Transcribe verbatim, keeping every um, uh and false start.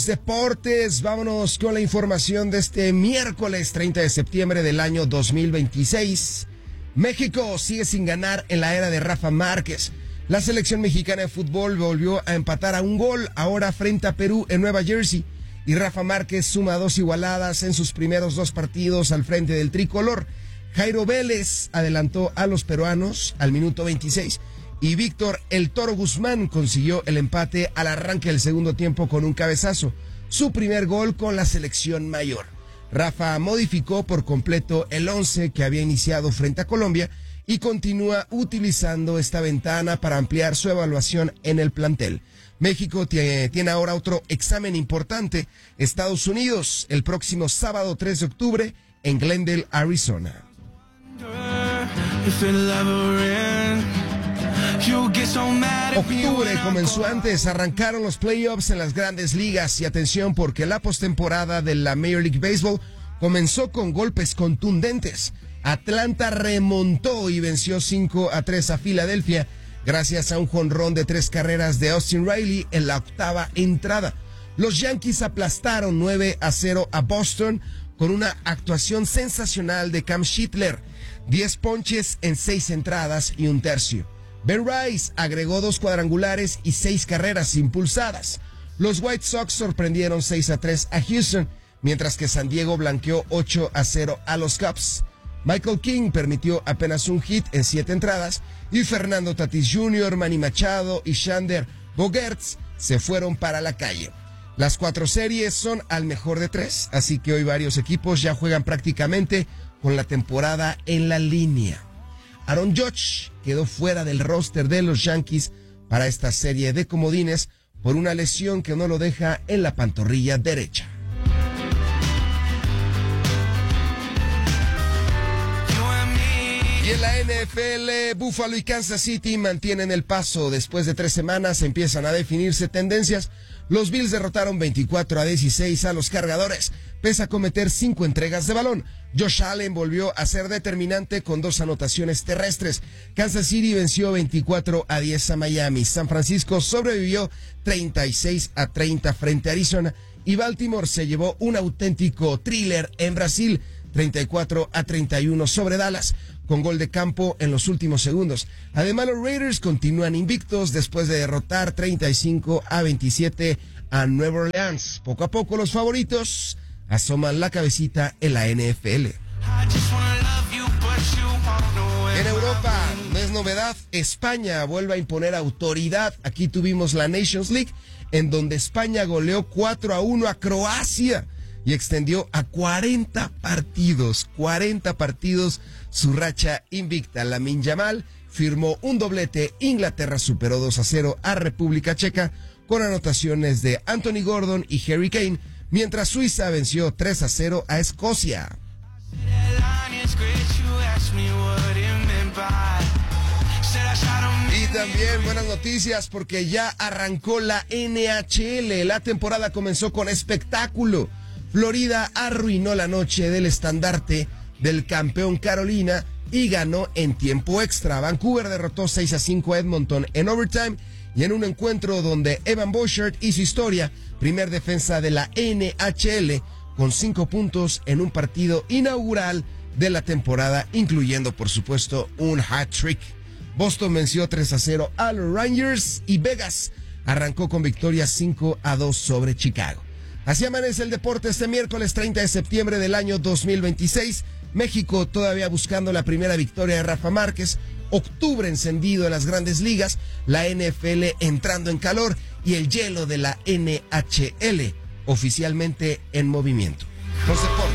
Deportes, vámonos con la información de este miércoles treinta de septiembre del año dos mil veintiséis. México sigue sin ganar en la era de Rafa Márquez. La selección mexicana de fútbol volvió a empatar a un gol, ahora frente a Perú en Nueva Jersey. Y Rafa Márquez suma dos igualadas en sus primeros dos partidos al frente del tricolor. Jairo Vélez adelantó a los peruanos al minuto veintiséis. Y Víctor El Toro Guzmán consiguió el empate al arranque del segundo tiempo con un cabezazo, su primer gol con la selección mayor. Rafa modificó por completo el once que había iniciado frente a Colombia y continúa utilizando esta ventana para ampliar su evaluación en el plantel. México tiene, tiene ahora otro examen importante, Estados Unidos, el próximo sábado tres de octubre en Glendale, Arizona. Octubre comenzó antes, arrancaron los playoffs en las grandes ligas y atención porque la postemporada de la Major League Baseball comenzó con golpes contundentes. Atlanta remontó y venció cinco a tres a Filadelfia gracias a un jonrón de tres carreras de Austin Riley en la octava entrada. Los Yankees aplastaron nueve a cero a Boston con una actuación sensacional de Cam Schittler, diez ponches en seis entradas y un tercio. Ben Rice agregó dos cuadrangulares y seis carreras impulsadas. Los White Sox sorprendieron seis a tres a Houston, mientras que San Diego blanqueó ocho a cero a los Cubs. Michael King permitió apenas un hit en siete entradas y Fernando Tatis junior, Manny Machado y Xander Bogaerts se fueron para la calle. Las cuatro series son al mejor de tres, así que hoy varios equipos ya juegan prácticamente con la temporada en la línea. Aaron Judge quedó fuera del roster de los Yankees para esta serie de comodines por una lesión que no lo deja en la pantorrilla derecha. Y en la N F L, Buffalo y Kansas City mantienen el paso. Después de tres semanas empiezan a definirse tendencias. Los Bills derrotaron veinticuatro a dieciséis a los Cargadores, pese a cometer cinco entregas de balón. Josh Allen volvió a ser determinante con dos anotaciones terrestres. Kansas City venció veinticuatro a diez a Miami. San Francisco sobrevivió treinta y seis a treinta frente a Arizona. Y Baltimore se llevó un auténtico thriller en Brasil, treinta y cuatro a treinta y uno sobre Dallas, con gol de campo en los últimos segundos. Además, los Raiders continúan invictos después de derrotar treinta y cinco a veintisiete a Nueva Orleans. Poco a poco los favoritos asoman la cabecita en la N F L. En Europa, no es novedad, España vuelve a imponer autoridad. Aquí tuvimos la Nations League, en donde España goleó cuatro a uno a Croacia y extendió a cuarenta partidos, cuarenta partidos su racha invicta. Lamine Yamal firmó un doblete, Inglaterra superó dos a cero a República Checa con anotaciones de Anthony Gordon y Harry Kane, mientras Suiza venció tres a cero a Escocia. Y también buenas noticias porque ya arrancó la N H L, la temporada comenzó con espectáculo. Florida arruinó la noche del estandarte del campeón Carolina y ganó en tiempo extra. Vancouver derrotó seis a cinco a Edmonton en overtime y en un encuentro donde Evan Bouchard hizo historia, primer defensa de la N H L, con cinco puntos en un partido inaugural de la temporada, incluyendo por supuesto un hat-trick. Boston venció tres a cero a los Rangers y Vegas arrancó con victoria cinco a dos sobre Chicago. Así amanece el deporte este miércoles treinta de septiembre del año dos mil veintiséis. México todavía buscando la primera victoria de Rafa Márquez. Octubre encendido en las grandes ligas. La N F L entrando en calor y el hielo de la N H L oficialmente en movimiento. Los deportes.